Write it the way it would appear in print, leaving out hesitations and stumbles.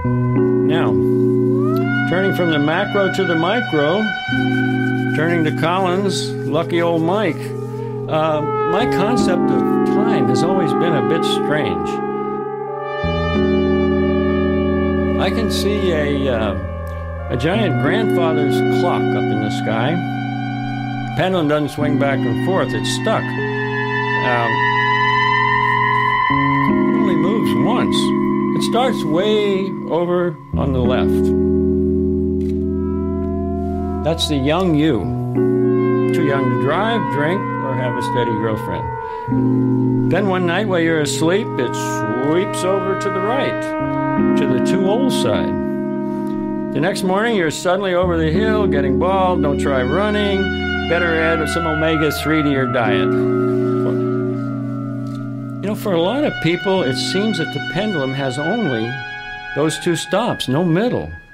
Now, turning from the macro to the micro, turning to Collins, lucky old Mike. My concept of time has always been a bit strange. I can see a giant grandfather's clock up in the sky. The pendulum doesn't swing back and forth, it's stuck. It only moves once. It starts way over on the left. That's the young you. Too young to drive, drink, or have a steady girlfriend. Then one night while you're asleep, it sweeps over to the right, to the too old side. The next morning, you're suddenly over the hill, getting bald, don't try running, better add some omega-3 to your diet. You know, for a lot of people, it seems that the pendulum has only those two stops, no middle.